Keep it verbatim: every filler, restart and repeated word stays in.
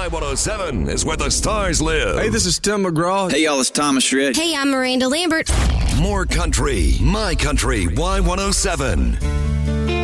Y one oh seven is where the stars live. Hey, this is Tim McGraw. Hey, y'all, it's Thomas Rhett. Hey, I'm Miranda Lambert. More country. My Country Y one oh seven.